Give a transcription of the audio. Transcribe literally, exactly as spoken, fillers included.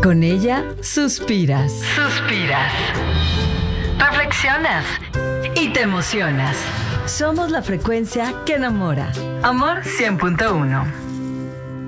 Con ella suspiras, Suspiras. Reflexionas. y te emocionas. Somos la frecuencia que enamora. Amor cien punto uno.